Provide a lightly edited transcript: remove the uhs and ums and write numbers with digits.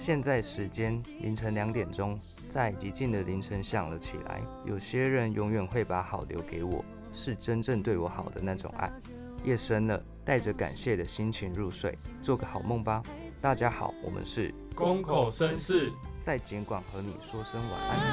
现在时间凌晨2点钟，在寂静的凌晨响了起来。有些人永远会把好留给我，是真正对我好的那种爱。夜深了，带着感谢的心情入睡，做个好梦吧。大家好，我们是公口绅士， 在简管和你说声晚安。